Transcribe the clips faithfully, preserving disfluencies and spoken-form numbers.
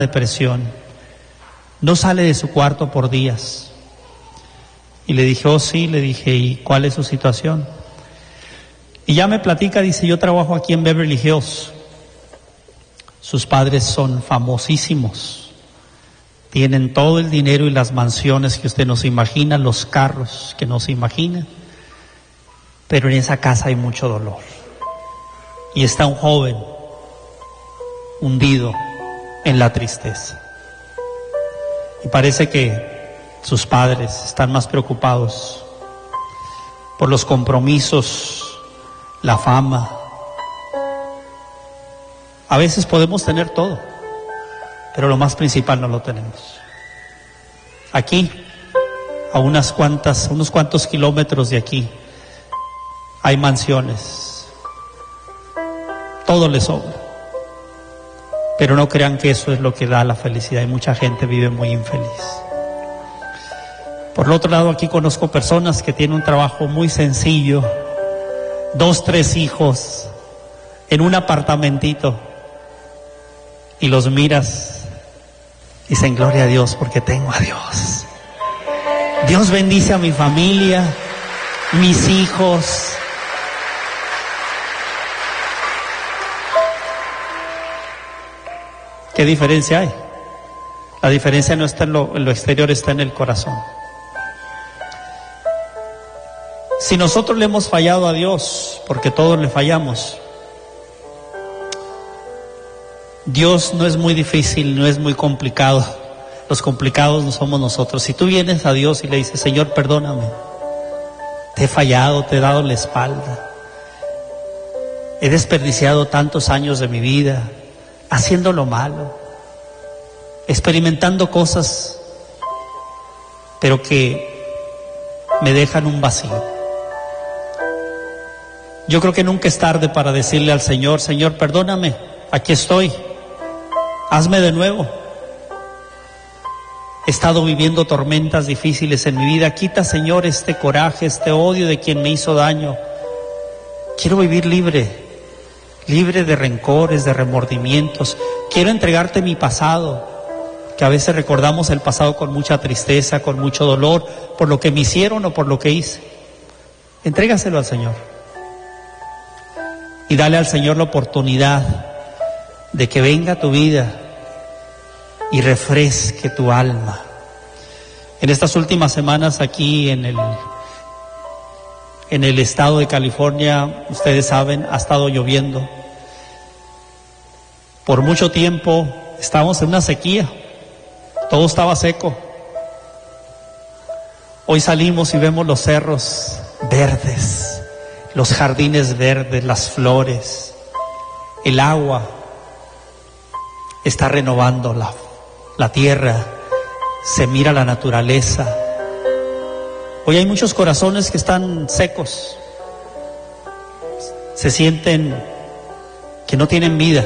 depresión, no sale de su cuarto por días. Y le dije, oh sí, le dije, ¿y cuál es su situación? Y ya me platica, dice, yo trabajo aquí en Beverly Hills. Sus padres son famosísimos, tienen todo el dinero y las mansiones que usted no se imagina, los carros que no se imagina, pero en esa casa hay mucho dolor. Y está un joven hundido en la tristeza. Y parece que sus padres están más preocupados por los compromisos, la fama. A veces podemos tener todo, pero lo más principal no lo tenemos. Aquí, a unas cuantas, unos cuantos kilómetros de aquí, hay mansiones. Todo les sobra. Pero no crean que eso es lo que da la felicidad, y mucha gente vive muy infeliz. Por el otro lado, aquí conozco personas que tienen un trabajo muy sencillo, dos, tres hijos, en un apartamentito, y los miras, dicen, gloria a Dios porque tengo a Dios. Dios bendice a mi familia, mis hijos. ¿Qué diferencia hay? La diferencia no está en lo, en lo exterior, está en el corazón. Si nosotros le hemos fallado a Dios, porque todos le fallamos, Dios no es muy difícil, no es muy complicado. Los complicados no somos nosotros. Si tú vienes a Dios y le dices, Señor, perdóname, te he fallado, te he dado la espalda, he desperdiciado tantos años de mi vida haciendo lo malo, experimentando cosas, pero que me dejan un vacío. Yo creo que nunca es tarde para decirle al Señor, Señor, perdóname, aquí estoy, hazme de nuevo. He estado viviendo tormentas difíciles en mi vida. Quita, Señor, este coraje, este odio de quien me hizo daño. Quiero vivir libre, libre de rencores, de remordimientos. Quiero entregarte mi pasado, que a veces recordamos el pasado con mucha tristeza, con mucho dolor, por lo que me hicieron o por lo que hice. Entrégaselo al Señor. Y dale al Señor la oportunidad de que venga a tu vida y refresque tu alma. En estas últimas semanas aquí en el, en el estado de California, ustedes saben, ha estado lloviendo. Por mucho tiempo estábamos en una sequía, todo estaba seco. Hoy salimos y vemos los cerros verdes, los jardines verdes, las flores, el agua está renovando la, la tierra, se mira la naturaleza. Hoy hay muchos corazones que están secos, se sienten que no tienen vida.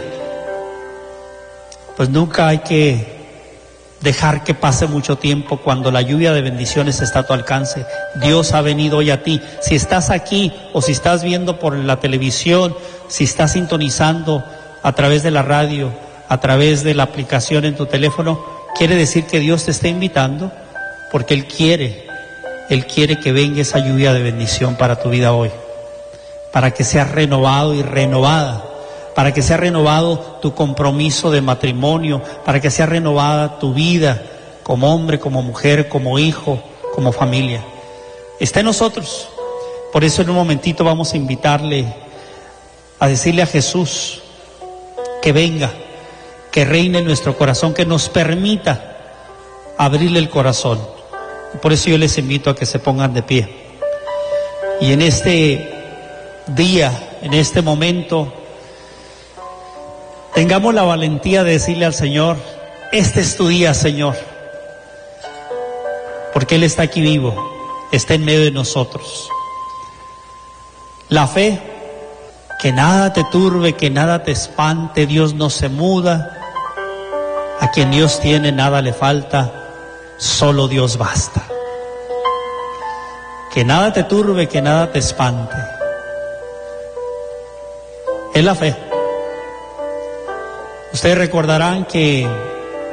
Pues nunca hay que dejar que pase mucho tiempo cuando la lluvia de bendiciones está a tu alcance. Dios ha venido hoy a ti. Si estás aquí o si estás viendo por la televisión, si estás sintonizando a través de la radio, a través de la aplicación en tu teléfono, quiere decir que Dios te está invitando, porque Él quiere, Él quiere que venga esa lluvia de bendición para tu vida hoy, para que seas renovado y renovada, para que sea renovado tu compromiso de matrimonio, para que sea renovada tu vida como hombre, como mujer, como hijo, como familia. Está en nosotros. Por eso en un momentito vamos a invitarle a decirle a Jesús que venga, que reine en nuestro corazón, que nos permita abrirle el corazón. Por eso yo les invito a que se pongan de pie. Y en este día, en este momento, tengamos la valentía de decirle al Señor, este es tu día, Señor, porque Él está aquí vivo, está en medio de nosotros. La fe, que nada te turbe, que nada te espante, Dios no se muda, a quien Dios tiene nada le falta, solo Dios basta. Que nada te turbe, que nada te espante. Es la fe. Ustedes recordarán que